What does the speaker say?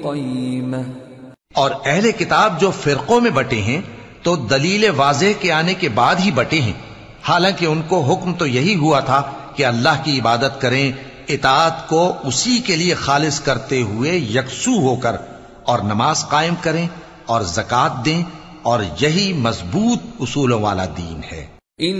क़य्यिमह। और अहले किताब जो फिरकों में बटे हैं तो दलील वाज़ेह के आने के बाद ही बटे हैं, हालांकि उनको हुक्म तो यही हुआ था कि अल्लाह की इबादत करें, इताअत को उसी के लिए खालिस करते हुए यकसू होकर, और नमाज कायम करें और ज़कात दें, और यही मजबूत उसूलों वाला दीन है।